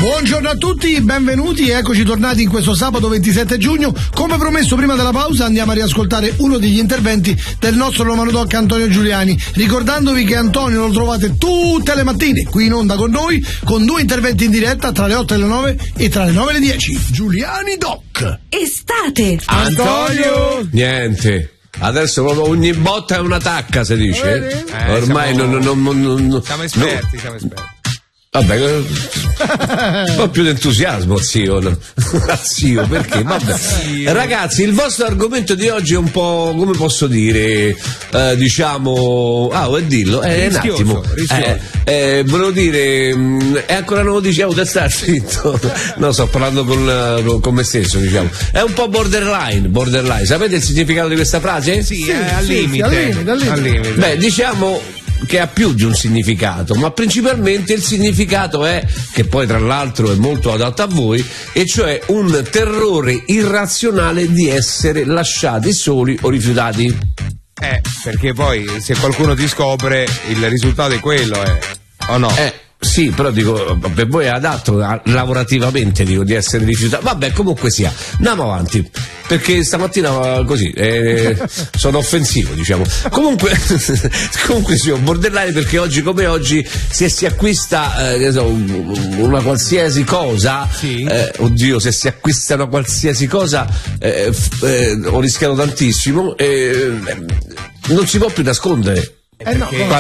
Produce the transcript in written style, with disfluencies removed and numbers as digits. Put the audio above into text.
Buongiorno a tutti, benvenuti e eccoci tornati in questo sabato 27 giugno. Come promesso, prima della pausa andiamo a riascoltare uno degli interventi del nostro Romano Doc Antonio Giuliani, ricordandovi che Antonio lo trovate tutte le mattine qui in onda con noi, con 2 interventi in diretta tra le 8 e le 9 e tra le 9 e le 10. Giuliani Doc. Estate. Antonio. Niente. Adesso proprio ogni botta è una tacca, si dice. Ormai non. Siamo esperti. Vabbè, un po' più di entusiasmo, zio. Zio, perché? Vabbè. Ragazzi, il vostro argomento di oggi è un po', come posso dire, diciamo. Vuoi dirlo? Un attimo. Volevo dire, è ancora non lo dicevo, te stai zitto. No, sto parlando con me stesso, diciamo. È un po' borderline. Sapete il significato di questa frase? Sì, al limite. Beh, diciamo che ha più di un significato, ma principalmente il significato è, che poi tra l'altro è molto adatto a voi, e cioè un terrore irrazionale di essere lasciati soli o rifiutati. Perché poi se qualcuno ti scopre il risultato è quello, o no? Sì, però dico, per voi è adatto lavorativamente, dico, di essere rifiutato. Vabbè, comunque sia, andiamo avanti, perché stamattina così sono offensivo, diciamo. Comunque sì, un borderline, perché oggi come oggi, se si acquista una qualsiasi cosa, sì. Se si acquista una qualsiasi cosa, ho rischiato tantissimo, non si può più nascondere. No,